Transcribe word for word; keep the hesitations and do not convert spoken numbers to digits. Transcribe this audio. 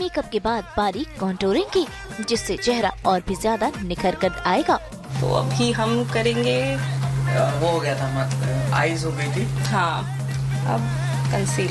Makeup के बाद बारीक कॉन्टोरिंग की, जिससे चेहरा और भी ज्यादा निखर कर आएगा। तो अभी हम करेंगे, वो हो गया था, आईज हो गई थी। हाँ, अब कंसीलर।